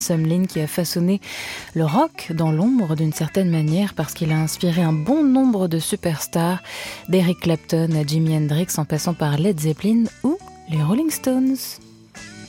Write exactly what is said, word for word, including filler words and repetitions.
Sumlin qui a façonné le rock dans l'ombre d'une certaine manière parce qu'il a inspiré un bon nombre de superstars, d'Eric Clapton à Jimi Hendrix en passant par Led Zeppelin ou les Rolling Stones.